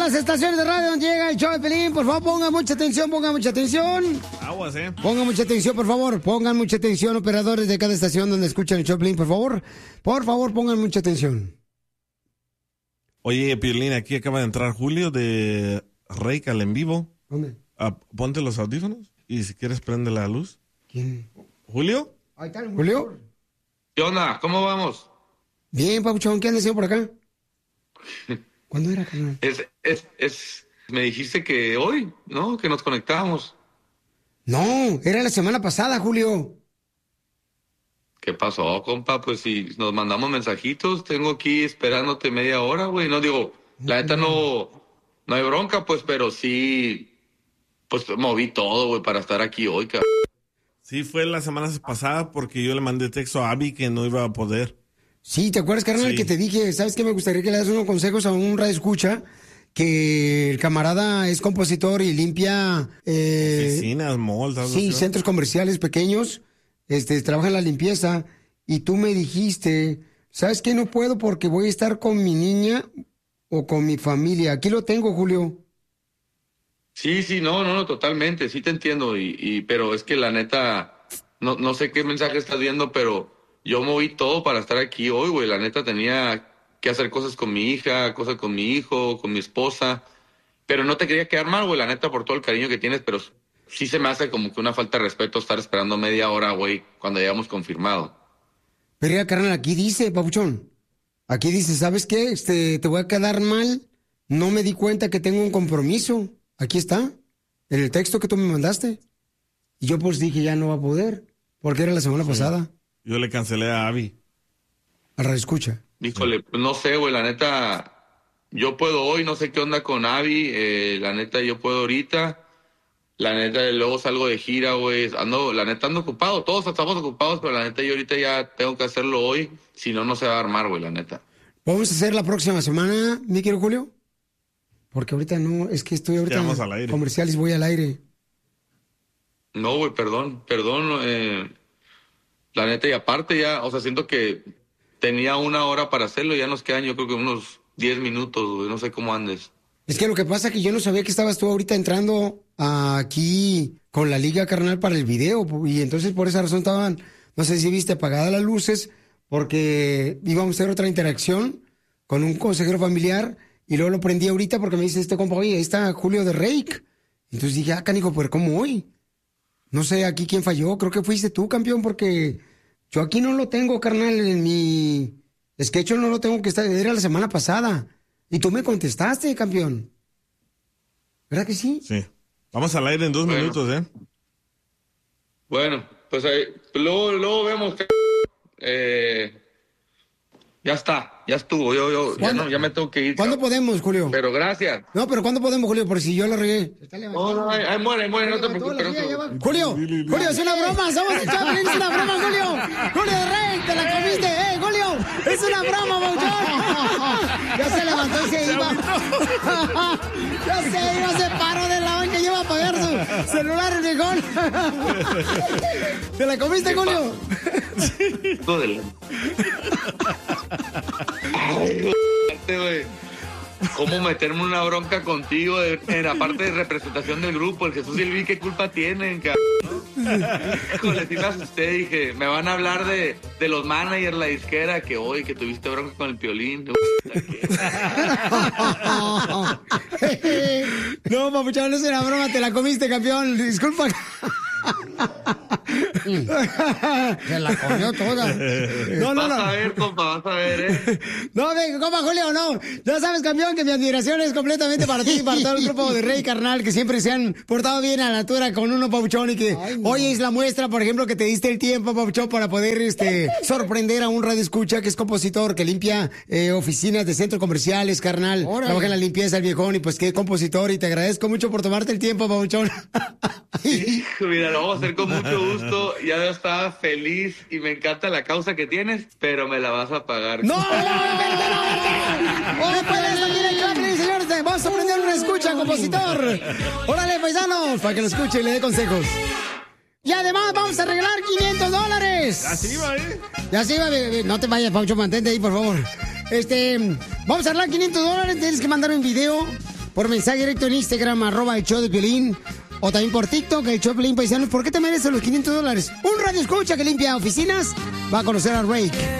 las estaciones de radio donde llega el show de Pelín. Por favor, pongan mucha atención, Aguas, Pongan mucha atención, por favor. Pongan mucha atención, operadores de cada estación donde escuchan el show de Pelín, por favor. Por favor, pongan mucha atención. Oye, Piolín, aquí acaba de entrar Julio de Reik al en vivo. ¿Dónde? Ponte los audífonos y si quieres prende la luz. ¿Quién? ¿Julio? Ahí está, ¿Julio? ¿Qué onda? ¿Cómo vamos? Bien, papuchón, ¿qué andas haciendo por acá? ¿Cuándo era, carnal? Me dijiste que hoy, ¿no? Que nos conectábamos. No, era la semana pasada, Julio. ¿Qué pasó, compa? Pues si nos mandamos mensajitos, tengo aquí esperándote media hora, güey. No digo, la neta no hay bronca, pues, pero sí, pues moví todo, güey, para estar aquí hoy, cabrón. Sí, fue la semana pasada porque yo le mandé texto a Abby que no iba a poder. Sí, ¿te acuerdas, carnal, que te dije, ¿sabes qué? Me gustaría que le das unos consejos a un radioescucha, que el camarada es compositor y limpia... oficinas, malls. Sí, centros comerciales pequeños, trabaja en la limpieza, y tú me dijiste, ¿sabes qué? No puedo porque voy a estar con mi niña o con mi familia. Aquí lo tengo, Julio. Sí, no, totalmente, sí te entiendo, pero es que la neta, no sé qué mensaje estás viendo, pero yo moví todo para estar aquí hoy, güey. La neta tenía que hacer cosas con mi hija, cosas con mi hijo, con mi esposa, pero no te quería quedar mal, güey, la neta, por todo el cariño que tienes, pero sí se me hace como que una falta de respeto estar esperando media hora, güey, cuando ya habíamos confirmado. Pero ya, carnal, aquí dice, papuchón, aquí dice, ¿sabes qué? Te voy a quedar mal, no me di cuenta que tengo un compromiso. Aquí está, en el texto que tú me mandaste. Y yo pues dije, ya no va a poder, porque era la semana pasada. Yo le cancelé a Abby. Al radio escucha. Híjole, pues no sé, güey, la neta, yo puedo hoy, no sé qué onda con Abby, la neta, yo puedo ahorita. La neta, luego salgo de gira, güey, ando ocupado, todos estamos ocupados, pero la neta, yo ahorita ya tengo que hacerlo hoy, si no, no se va a armar, güey, la neta. ¿Vamos a hacer la próxima semana, mi querido Julio? Porque ahorita no, es que estoy ahorita en comerciales y voy al aire. No, güey, perdón, la neta, y aparte ya, o sea, siento que tenía una hora para hacerlo, ya nos quedan yo creo que unos 10 minutos, güey, no sé cómo andes. Es que lo que pasa es que yo no sabía que estabas tú ahorita entrando aquí con la liga, carnal, para el video, y entonces por esa razón estaban, no sé si viste, apagadas las luces, porque íbamos a hacer otra interacción con un consejero familiar, y luego lo prendí ahorita porque me dice este compa, oye, ahí está Julio de Reik. Entonces dije, canijo, pero ¿cómo hoy? No sé aquí quién falló, creo que fuiste tú, campeón, porque yo aquí no lo tengo, carnal, en mi sketch no lo tengo, que estar, era la semana pasada. Y tú me contestaste, campeón. ¿Verdad que sí? Sí. Vamos al aire en 2 minutos, ¿eh? Bueno, pues ahí, luego vemos que... ya está, ya estuvo, ya me tengo que ir. ¿Cuándo podemos, Julio? Pero gracias. No, pero ¿cuándo podemos, Julio? Por si yo lo regué. No, ahí muere, no te preocupes. Julio, es una broma, somos el Chaplin, es una broma, Julio. Julio de Rey, te la comiste, Julio, es una broma, Bauchón. Ya se levantó y se iba. Se paró de la banca y iba a apagar su celular, el viejón. ¿Te la comiste, Julio? Ay, güey. ¿Cómo meterme una bronca contigo en la parte de representación del grupo? El Jesús y el Vic, ¿qué culpa tienen, cabrón? Híjole, sí me asusté, dije, me van a hablar de los managers, la disquera, que hoy, que tuviste bronca con el Piolín. No, papuchón, no es una broma, te la comiste, campeón, disculpa. Se la comió toda. No. Vas a ver, compa, vas a ver, No, compa Julio, no. Ya sabes, campeón, que mi admiración es completamente para ti y para todo el grupo de Rey, carnal, que siempre se han portado bien a la altura con uno, papuchón, y que hoy es la muestra, por ejemplo, que te diste el tiempo, papuchón, para poder sorprender a un radioescucha que es compositor, que limpia oficinas de centros comerciales, carnal. Órale. Trabaja en la limpieza, el viejón, y pues que es compositor, y te agradezco mucho por tomarte el tiempo, papuchón. Mira, lo vamos a hacer con mucho gusto. Ya estaba feliz y me encanta la causa que tienes, pero me la vas a pagar. ¡No! Después de esto viene Chaplin, señores. Vamos a aprender una escucha, compositor. Órale, paisanos, para que lo escuche y le dé consejos. Y además vamos a regalar $500. Así va, Ya se iba, no te vayas, Paucho, mantente ahí, por favor. Vamos a regalar $500. Tienes que mandar un video por mensaje directo en Instagram, @el show de Piolín, o también por TikTok, el show de Piolín Paisanos. ¿Por qué te mereces los $500? Un radio escucha que limpia oficinas va a conocer a Rake.